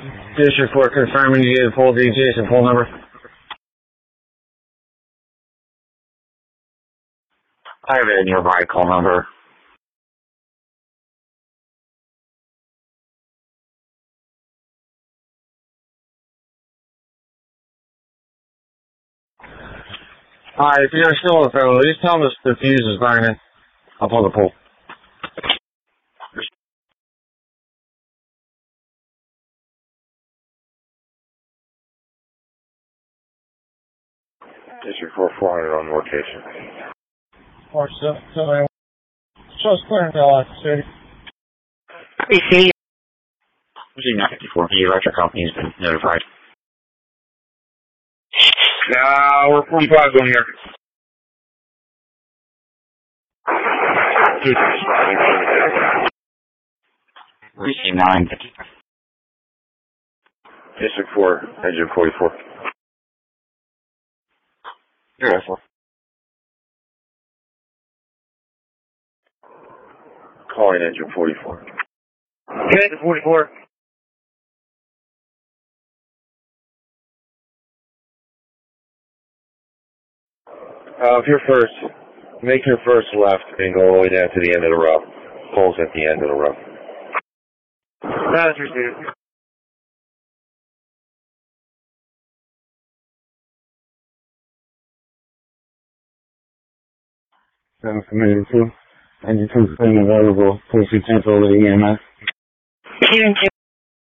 District 4 confirming you get a full DGS and full number. I have a nearby call number. Alright, if you're still on the phone, just tell them the fuse is burning. I'll pull the pole. District 4 400 on location. Or so, show us clearance out city. BC. Using 954, the electric company has been notified. We're 45 going here. Reaching 950. District 4, engine 44. You're S4. Calling engine 44. Okay, engine 44. If you're first, make your first left and go all the way down to the end of the row. Pole's at the end of the row. That's received. Engine 2 is available. Push your tempo with EMS.